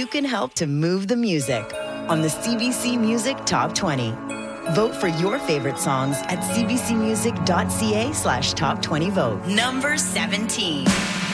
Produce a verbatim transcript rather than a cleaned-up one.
you can help to move the music on the C B C Music Top twenty. Vote for your favorite songs at cbcmusic.ca slash top 20 vote. Number seventeen.